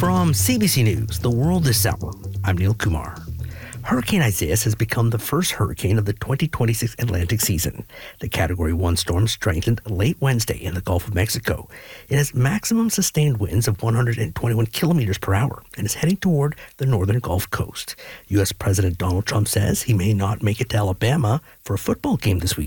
From CBC News, The World This Hour, I'm Neil Kumar. Hurricane Isaias has become the first hurricane of the 2026 Atlantic season. The Category 1 storm strengthened late Wednesday in the Gulf of Mexico. It has maximum sustained winds of 121 kilometers per hour and is heading toward the northern Gulf Coast. U.S. President Donald Trump says he may not make it to Alabama for a football game this week.